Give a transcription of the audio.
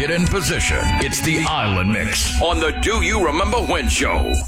get in position. It's the Island Mix on the Do You Remember When Show.